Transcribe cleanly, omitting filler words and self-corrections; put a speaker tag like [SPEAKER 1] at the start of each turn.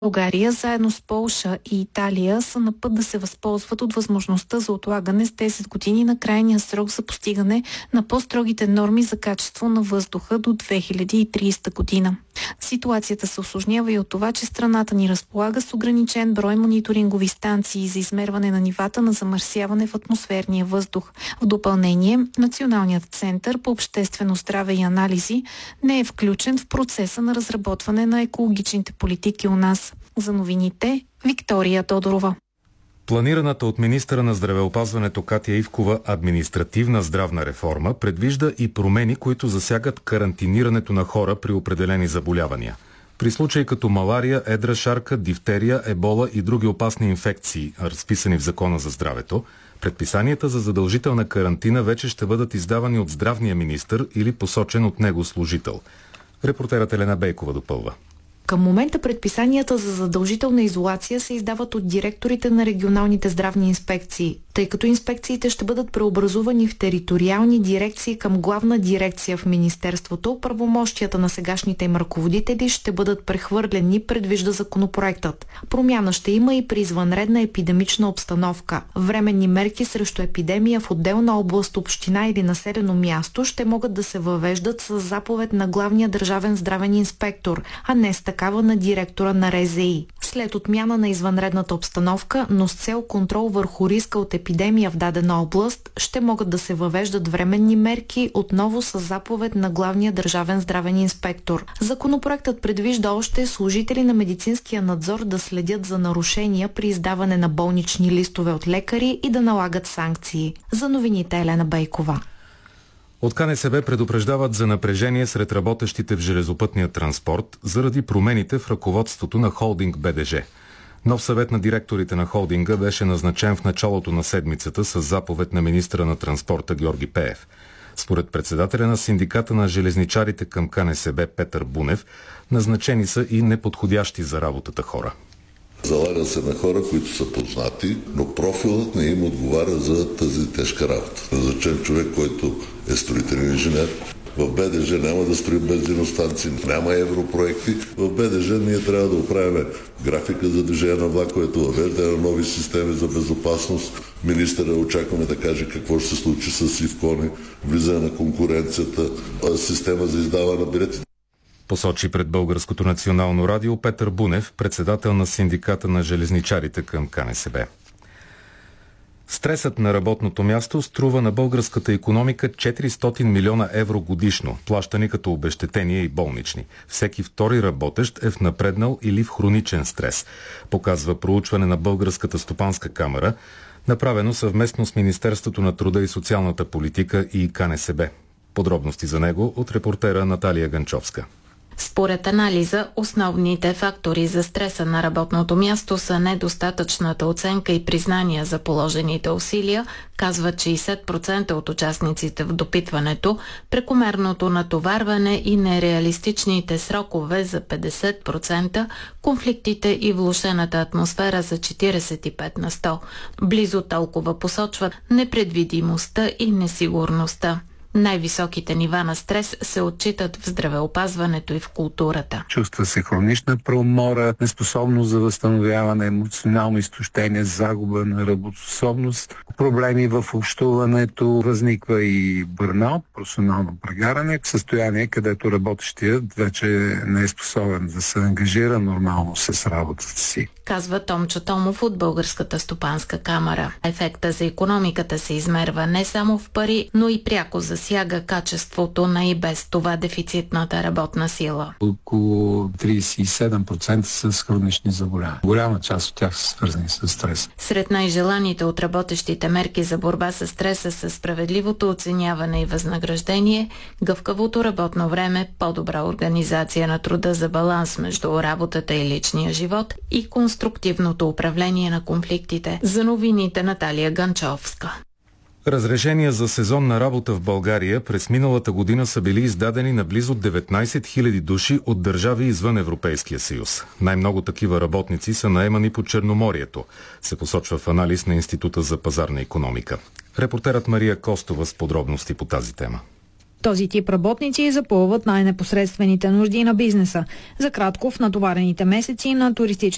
[SPEAKER 1] България, заедно с Полша и Италия, са на път да се възползват от възможността за отлагане с 10 години на крайния срок за постигане на по-строгите норми за качество на въздуха до 2030 година. Ситуацията се усложнява и от това, че страната ни разполага с ограничен брой мониторингови станции за измерване на нивата на замърсяване в атмосферния въздух. В допълнение, Националният център по обществено здраве и анализи не е включен в процеса на разработване на екологичните политики у нас. За новините, Виктория Тодорова.
[SPEAKER 2] Планираната от министъра на здравеопазването Катя Ивкова административна здравна реформа предвижда и промени, които засягат карантинирането на хора при определени заболявания. При случаи като малария, едра шарка, дифтерия, ебола и други опасни инфекции, разписани в Закона за здравето, предписанията за задължителна карантина вече ще бъдат издавани от здравния министър или посочен от него служител. Репортерът Елена Бейкова допълва.
[SPEAKER 3] Към момента предписанията за задължителна изолация се издават от директорите на регионалните здравни инспекции, тъй като инспекциите ще бъдат преобразувани в териториални дирекции към главна дирекция в Министерството. Правомощията на сегашните им ръководители ще бъдат прехвърлени, предвижда законопроектът. Промяна ще има и при извънредна епидемична обстановка. Временни мерки срещу епидемия в отделна област, община или населено място ще могат да се въвеждат с заповед на главния държавен здравен инспектор, а не с такава на директора на РЗИ. След отмяна на извънредната обстановка, но с цел контрол върху риска от епидемия в дадена област, ще могат да се въвеждат временни мерки отново с заповед на главния държавен здравен инспектор. Законопроектът предвижда още служители на медицинския надзор да следят за нарушения при издаване на болнични листове от лекари и да налагат санкции. За новините Елена Бейкова.
[SPEAKER 2] От КНСБ предупреждават за напрежение сред работещите в железопътния транспорт заради промените в ръководството на холдинг БДЖ. Нов съвет на директорите на холдинга беше назначен в началото на седмицата с заповед на министъра на транспорта Георги Пеев. Според председателя на синдиката на железничарите към КНСБ Петър Бунев, назначени са и неподходящи за работата хора.
[SPEAKER 4] Залага се на хора, които са познати, но профилът не им отговаря за тази тежка работа. Назначен човек, който е строителен инженер. В БДЖ няма да строим бензиностанции, няма европроекти. В БДЖ ние трябва да оправим графика за движение на влаковете, въвеждане на нови системи за безопасност. Министъра очакваме да каже какво ще се случи с Ивкони, влизане на конкуренцията, система за издаване на билети.
[SPEAKER 2] Посочи пред Българското национално радио Петър Бунев, председател на синдиката на железничарите към КНСБ. Стресът на работното място струва на българската икономика 400 милиона евро годишно, плащани като обезщетения и болнични. Всеки втори работещ е в напреднал или в хроничен стрес, показва проучване на Българската стопанска камара, направено съвместно с Министерството на труда и социалната политика и КНСБ. Подробности за него от репортера Наталия Ганчовска.
[SPEAKER 5] Според анализа, основните фактори за стреса на работното място са недостатъчната оценка и признания за положените усилия, казват 60% от участниците в допитването, прекомерното натоварване и нереалистичните срокове за 50%, конфликтите и влошената атмосфера за 45%. Близо толкова посочват непредвидимостта и несигурността. Най-високите нива на стрес се отчитат в здравеопазването и в културата.
[SPEAKER 6] Чувства се хронична преумора, неспособност за възстановяване, емоционално изтощение, загуба на работоспособност, проблеми в общуването, възниква и бърнаут, професионално прегаране, състояние, където работещият вече не е способен да се ангажира нормално с работата си.
[SPEAKER 5] Казва Томчо Томов от Българската стопанска камара. Ефекта за икономиката се измерва не само в пари, но и пряко засяга качеството на и без това дефицитната работна сила.
[SPEAKER 6] Около 37% са с хронични заболявания. Голяма част от тях са свързани с стрес.
[SPEAKER 5] Сред най-желаните от работещите мерки за борба с стреса са справедливото оценяване и възнаграждение, гъвкавото работно време, по-добра организация на труда за баланс между работата и личния живот и конструктивното управление на конфликтите. За новините Наталия Ганчовска.
[SPEAKER 2] Разрешения за сезонна работа в България през миналата година са били издадени на близо 19 000 души от държави извън Европейския съюз. Най-много такива работници са наемани по Черноморието, се посочва в анализ на Института за пазарна икономика. Репортерът Мария Костова с подробности по тази тема.
[SPEAKER 7] Този тип работници запълват най-непосредствените нужди на бизнеса. За кратко в натоварените месеци на туристически